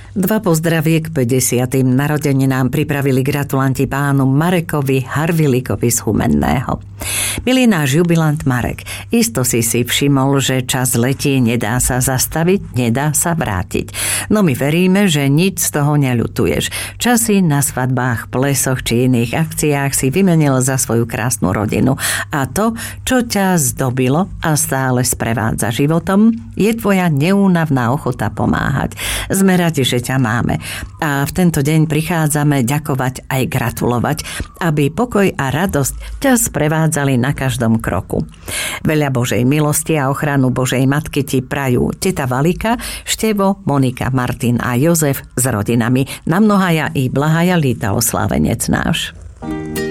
Dva pozdravie k 50. narodeninám pripravili gratulanti pánu Marekovi Harvilíkovi z Humenného. Milý náš jubilant Marek, isto si všimol, že čas letí, nedá sa zastaviť, nedá sa vrátiť. No my veríme, že nič z toho neľutuješ. Časy na svadbách, plesoch či iných akciách si vymenil za svoju krásnu rodinu. A to, čo ťa zdobilo a stále sprevádza životom, je tvoja neúnavná ochota pomáhať. Sme radi, že ťa máme. A v tento deň prichádzame ďakovať aj gratulovať, aby pokoj a radosť ťa sprevádzali na každom kroku. Veľa Božej milosti a ochranu Božej Matky ti prajú teta Valika, Števo, Monika, Martin a Jozef s rodinami. Na mnohaja i blahaja líta oslávenec náš.